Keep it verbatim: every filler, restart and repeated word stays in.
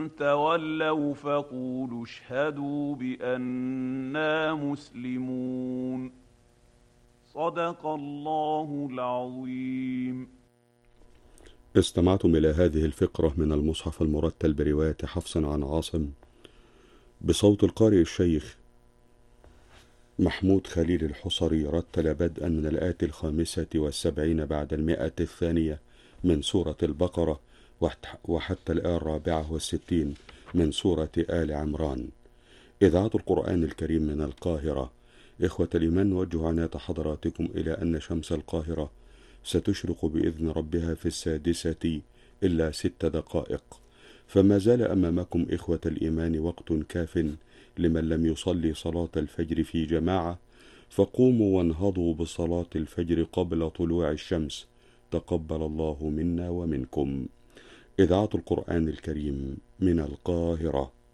تولوا فقولوا اشهدوا بأننا مسلمون. صدق الله العظيم. استمعتم إلى هذه الفقرة من المصحف المرتل برواية حفص عن عاصم بصوت القارئ الشيخ محمود خليل الحصري، رتل بدءا من الآية الخامسة والسبعين بعد المئة الثانية من سورة البقرة وحتى الآية الرابعة والستين من سورة آل عمران. إذاعة القرآن الكريم من القاهرة. إخوة الإيمان، نوجه عناية حضراتكم إلى أن شمس القاهرة ستشرق بإذن ربها في السادسة إلا ست دقائق، فما زال أمامكم إخوة الإيمان وقت كاف لمن لم يصلي صلاة الفجر في جماعة، فقوموا وانهضوا بصلاة الفجر قبل طلوع الشمس، تقبل الله منا ومنكم. إذاعة القرآن الكريم من القاهرة.